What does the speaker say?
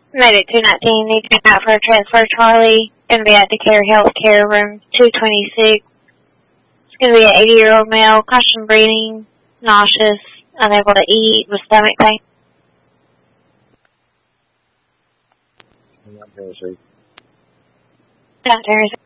Made it 219. Need to be out for a transfer, Charlie. Going to be at Decatur Healthcare, room 226. It's going to be an 80-year-old male, constant breathing, nauseous, unable to eat, with stomach pain. Downstairs.